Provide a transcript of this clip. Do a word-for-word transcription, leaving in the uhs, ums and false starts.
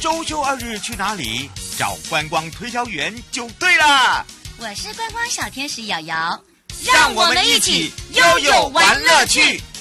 周休二日去哪里？找观光推销员就对了。 我是观光小天使瑶瑶， 让我们一起悠悠玩乐趣。